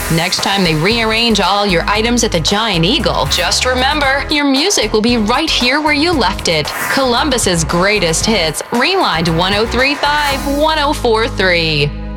Next time they rearrange all your items at the Giant Eagle, just remember, your music will be right here where you left it. Columbus's greatest hits, Rewind 1035 1043.